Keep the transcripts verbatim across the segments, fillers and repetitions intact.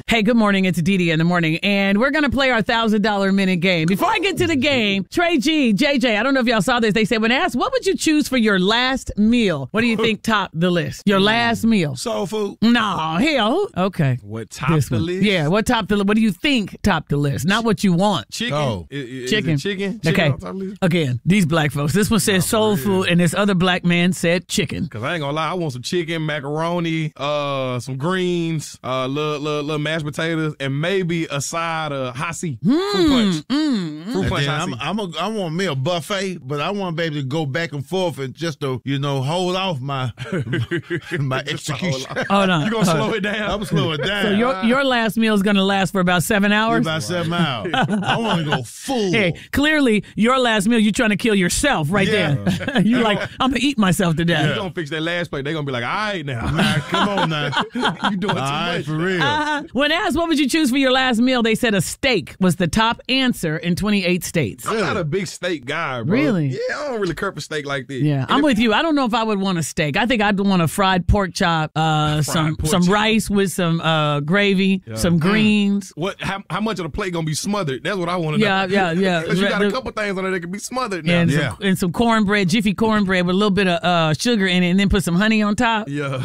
Hey, good morning. It's Dee Dee in the morning, and we're going to play our one thousand dollar minute game. Before I get to the game, Trey G, J J, I don't know if y'all saw this. They said when asked, what would you choose for your last meal? What do you think topped the list? Your last meal. Soul food. No, hell. Okay. What topped the list? Yeah, what topped the list? What do you think topped the list? Not what you want. Chicken. Oh. Is, is Chicken. It chicken. Chicken Okay. on top of the list? Again, these black folks. This one says soul food, and this other black man said chicken. Cause I ain't gonna lie, I want some chicken, macaroni, uh, some greens, uh, little, little, little mashed potatoes, and maybe a side of hot C. Fruit punch. Mm, Fruit And punch then hot I'm, C. I'm a, I want me a buffet, but I want to be able to go back and forth and just to, you know, hold off my my execution. Hold on. You gonna hold slow on. it down? I'm slow it down. So your your last meal is going to last for about seven hours? about seven hours. I want to go full. Hey, clearly your last meal, you're trying to kill yourself right Yeah. there. You're like, I'm going to eat myself to You death. gonna fix that last plate? They gonna be like, all right now. Nah, come on now. You doing too All right, much. for real. Uh, when asked what would you choose for your last meal, they said a steak was the top answer in twenty-eight states. I'm not a big steak guy, bro. Really? Yeah, I don't really care for steak like this. Yeah, And I'm if- with you. I don't know if I would want a steak. I think I'd want a fried pork chop, uh, some pork some chop. rice with some uh, gravy, some greens. What? How, how much of the plate gonna be smothered? That's what I want to Yeah, know. yeah, yeah. Because you got a The- couple things on there that can be smothered now. And, Yeah. some, and some cornbread, Jiffy cornbread with a little bit of uh, sugar in it, and then put some honey on top. yeah.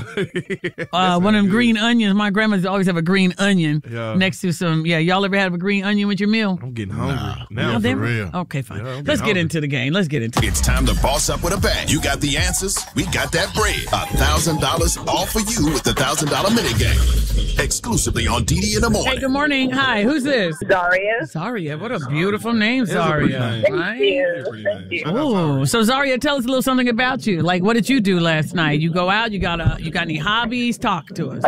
Uh, one of them green onions. My grandma's always have a green onion Yeah. next to some. Yeah, y'all ever have a green onion with your meal? I'm getting hungry now. Oh, for damn. real. Okay, fine. Yeah, I'm Let's getting get into the game. Let's get into it. It's time to boss up with a bang. You got the answers. We got that bread. A thousand dollars all for you with the thousand dollar minute game. Exclusively on D D in the Hey, morning. good morning. Hi, who's this? Zaria. Zaria. What a beautiful name, a pretty Zaria. name. Thank Right? you. Thank you. Oh, so Zaria, tell us a little something about you. Like, what did you do last night? You go out. You got a. You got any hobbies? Talk to us. Um,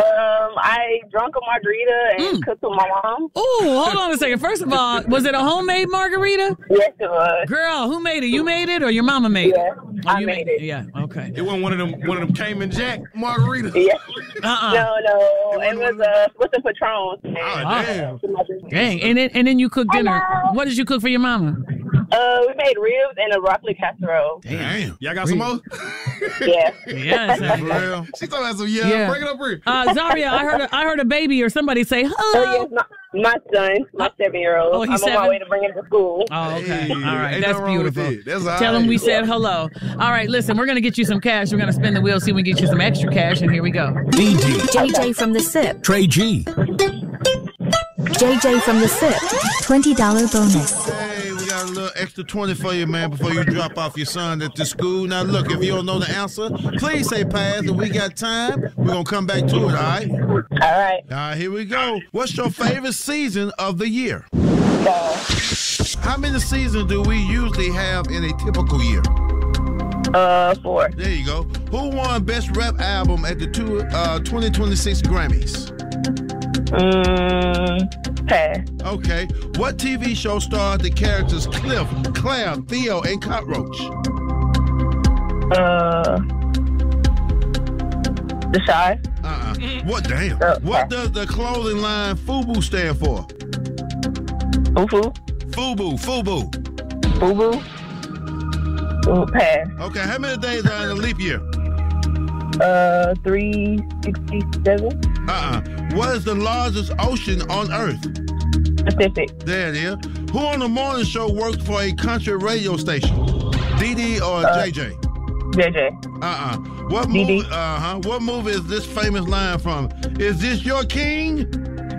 I drank a margarita and cooked with my mom. Oh, hold on a second. First of all, was it a homemade margarita? Yes, it was. Girl, who made it? You made it, or your mama made Yeah, it? Oh, I you made it. Yeah. Okay. It wasn't one of them one of them Cayman Jack margaritas. Yes. Uh-uh. No, no. It was uh, with the Patron. Oh, damn. Dang. And then and then you cook dinner. What did you cook for your mama? Uh, we made ribs and a broccoli casserole. Damn. Y'all got some more? Yeah. Yes. For real. She talking about some, yeah, Yeah. bring it up here. Uh, Zaria, I heard a, I heard a baby or somebody say, Oh, hello. yes, my, my son, my seven-year-old. Oh, he's I'm on seven? my way to bring him to school. Oh, okay. Hey, All right. ain't That's nothing wrong with beautiful. it. That's all Tell him right. we said hello. All right. Listen, we're going to get you some cash. We're going to spin the wheel, see if we can get you some extra cash, and here we go. D D, J J from the S I P. Trey G, J J from the S I P. twenty dollar bonus. Hey, we got a little extra twenty for you, man, before you drop off your son at the school. Now, look, if you don't know the answer, please say pass. If we got time, we're going to come back to it, all right? All All right. right, here we go. What's your favorite season of the year? Fall. How many seasons do we usually have in a typical year? Uh, four. There you go. Who won Best Rap Album at the two, uh, twenty twenty-six Grammys? Mm, pass. Okay. What T V show starred the characters Cliff, Claire, Theo, and Cockroach? Uh, The Shy. Uh-uh. What, damn. Uh, What does the clothing line FUBU stand for? Fufu. FUBU, FUBU. Boo Boo. Ooh, pass. Okay, how many days are in a leap year? Uh, three sixty-seven. Uh-uh. What is the largest ocean on Earth? Pacific. There it is. Who on the morning show works for a country radio station? D D or Uh, J J? J J. Uh-uh. What D D. movie, uh-huh. What movie is this famous line from? Is this your king?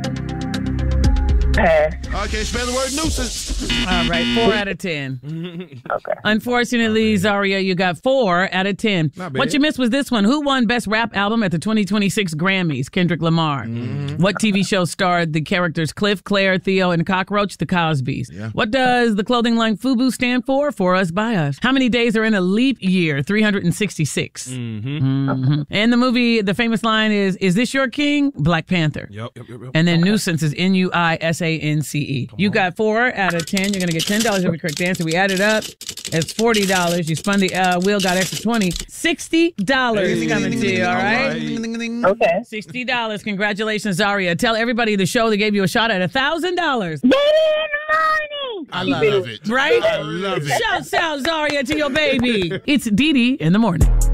Pass. Okay, spell the word nuisance. All right. Four out of ten. Okay. Unfortunately, Zaria, you got four out of ten. Not bad. What you missed was this one. Who won Best Rap Album at the twenty twenty-six Grammys? Kendrick Lamar. Mm-hmm. What T V show starred the characters Cliff, Claire, Theo, and Cockroach? The Cosbys. Yeah. What does the clothing line FUBU stand for? For us, by us. How many days are in a leap year? three hundred sixty-six. Mm-hmm. Mhm. And the movie, the famous line is, is this your king? Black Panther. Yep, yep, yep, yep. And then nuisance is N U I S A N C E. You got four out of ten. You're going to get ten dollars every correct answer. We added up. It's forty dollars. You spun the uh, wheel, got extra twenty. sixty dollars coming to you, all right? Okay. sixty dollars. Congratulations, Zaria. Tell everybody the show that gave you a shot at one thousand dollars. Baby in the morning. I love it. Right? I love it. Shouts out, Zaria, to your baby. It's Dee Dee in the morning.